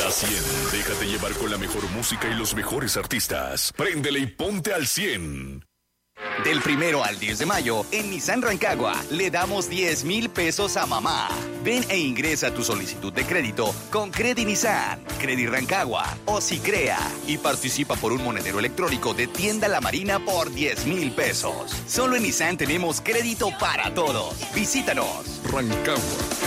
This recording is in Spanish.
La 100. Déjate llevar con la mejor música y los mejores artistas. Préndele y ponte al 100. Del 1 al 10 de mayo, en Nissan Rancagua, le damos 10,000 pesos a mamá. Ven e ingresa tu solicitud de crédito con Credi Nissan, Credi Rancagua o Sicrea y participa por un monedero electrónico de Tienda La Marina por 10,000 pesos. Solo en Nissan tenemos crédito para todos. Visítanos. Rancagua.